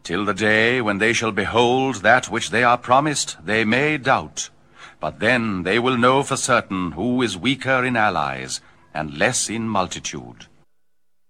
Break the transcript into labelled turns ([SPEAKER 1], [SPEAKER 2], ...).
[SPEAKER 1] till the day when they shall behold that which they are promised, they may doubt. But then they will know for certain who is weaker in allies and less in multitude.